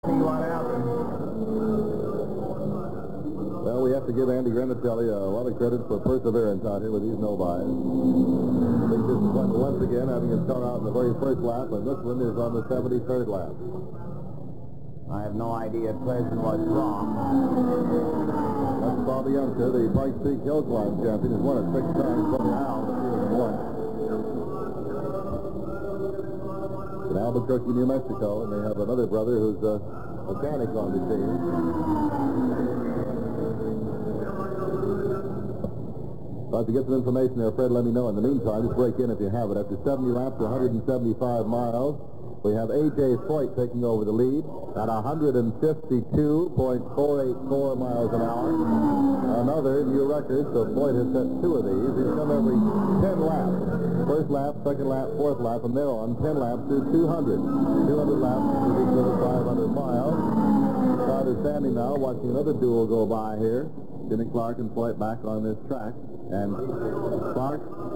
See what happens. Well, we have to give Andy Granatelli a lot of credit for perseverance out here with these Novi's. I think this is once again having a start out in the very first lap, and this one is on the 73rd lap. I have no idea at present what's wrong. That's Bobby Youngster, the Pikes Peak Hill Climb champion, has won it 6 times from the Hound, a few of them won. In Albuquerque, New Mexico, and they have another brother who's a mechanic on the team. About to get some information there, Fred, let me know. In the meantime, just break in if you have it. After 70 laps, 175 miles, we have A.J. Foyt taking over the lead at 152.484 miles an hour. Another new record, so Foyt has set 2 of these. He's come every 10 laps. First lap, second lap, fourth lap, from there on, 10 laps is 200. 200 laps is equal to 500 miles. Crowd is standing now, watching another duel go by here. Jimmy Clark and Foyt back on this track. And Clark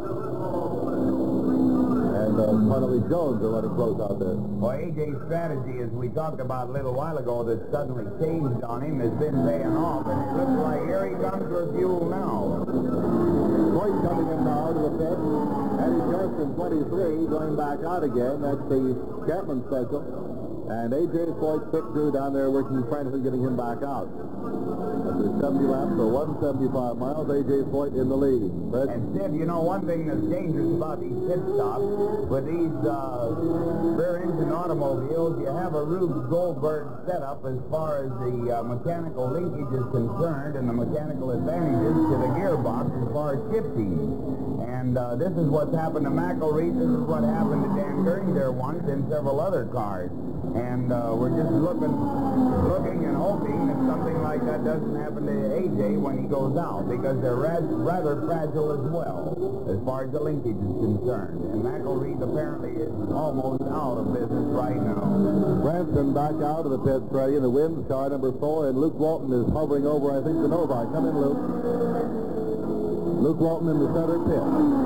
and Farley Jones are running close out there. Well, A.J.'s strategy, as we talked about a little while ago, that suddenly changed on him, has been paying off, and it looks like here he comes for fuel now. Foyt coming in now to the pit. Eddie Johnston, 23, going back out again. That's the Chapman special. And A.J. Foyt picked through down there, working frantically, getting him back out. After 70 laps or 175 miles, A.J. Foyt in the lead. Fred? And, Sid, you know, one thing that's dangerous about these pit stops, with these rear-engine automobiles, you have a Rube Goldberg setup as far as the mechanical linkage is concerned and the mechanical advantages to the gearbox as far as shifting. And this is what's happened to McElreath. This is what happened to Dan Gurney there once and several other cars. And we're just looking and hoping that something like that doesn't happen to A.J. when he goes out, because they're rather fragile as well, as far as the linkage is concerned. And McElreath apparently is almost out of business right now. Branson back out of the pit, Freddie, in the Wims car number 4, and Luke Walton is hovering over, I think, the Novi. Come in, Luke. Luke Walton in the center pit.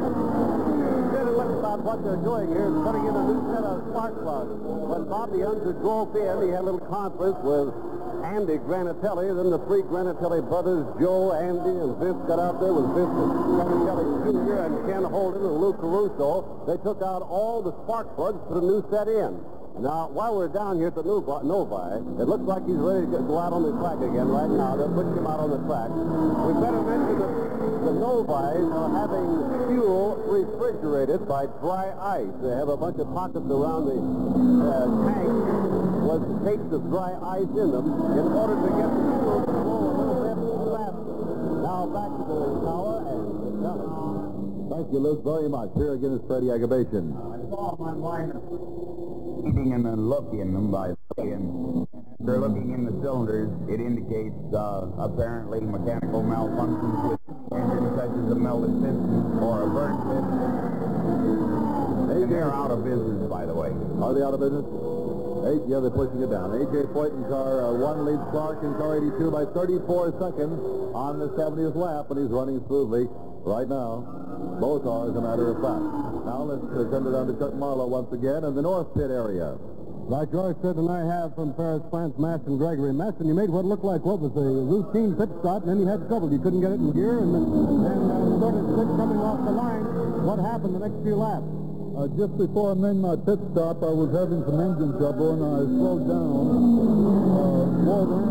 About what they're doing here is putting in a new set of spark plugs. When Bobby Youngster drove in, he had a little conference with Andy Granatelli. Then the 3 Granatelli brothers, Joe, Andy, and Vince got out there with Vince Granatelli Jr. and Ken Holden and Lou Caruso. They took out all the spark plugs, put a new set in. Now, while we're down here at the Novi, it looks like he's ready to go out on the track again right now. They're pushing him out on the track. We better mention that the Novi's are having fuel refrigerated by dry ice. They have a bunch of pockets around the tank with cakes of dry ice in them in order to get the fuel to flow a little bit faster. Now back to the tower and the telly. Thank you, Luke, very much. Here again is Freddie Agabation. I saw them on line reading and then looking them by saying they're looking in the cylinders. It indicates apparently mechanical malfunctions with engines such as a melted piston or a burnt piston. And they're out of business, by the way. Are they out of business? Yeah, they're pushing it down. A.J. Foyt in car 1 leads Clark in car 82 by 34 seconds on the 70th lap, and he's running smoothly right now. Both are, as a matter of fact. Now let's send it on to Chuck Marlowe once again in the North Pit area. Like George said, and I have from Paris, France, Maston Gregory. Maston, you made what looked like what was a routine pit stop, and then you had trouble. You couldn't get it in gear, and started slick coming off the line. What happened the next few laps? Just before I made my pit stop, I was having some engine trouble, and I slowed down. More than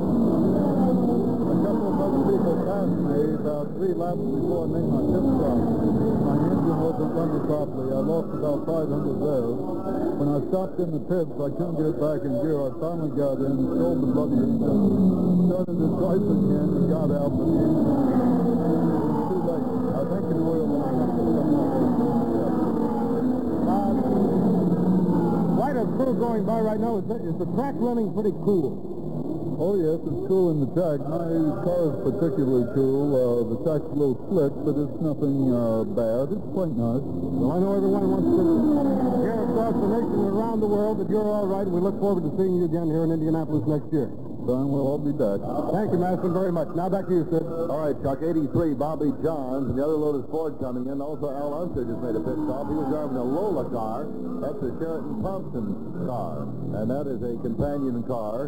a couple of other people passed me about 3 laps before I made my pit stop. My engine wasn't running properly. I lost about 500 revs. When I stopped in the pits, I couldn't get it back in gear. I finally got in, sold the bloody engine, started to drive again, and got out, but the engine was too late. I think the oil line was something like that. Quite a crew going by right now. Is the track running pretty cool? Oh, yes, it's cool in the track. My car is particularly cool. The track's a little slick, but it's nothing bad. It's quite nice. Well, I know everyone wants to hear across the nation and around the world that you're all right, and we look forward to seeing you again here in Indianapolis next year. time. We'll all be back. Thank you, Masson, very much. Now back to you, Sid. All right, Chuck. 83, Bobby Johns, and the other Lotus Ford coming in. Also, Al Unser just made a pit stop. He was driving a Lola car. That's a Sheraton Thompson car, and that is a companion car.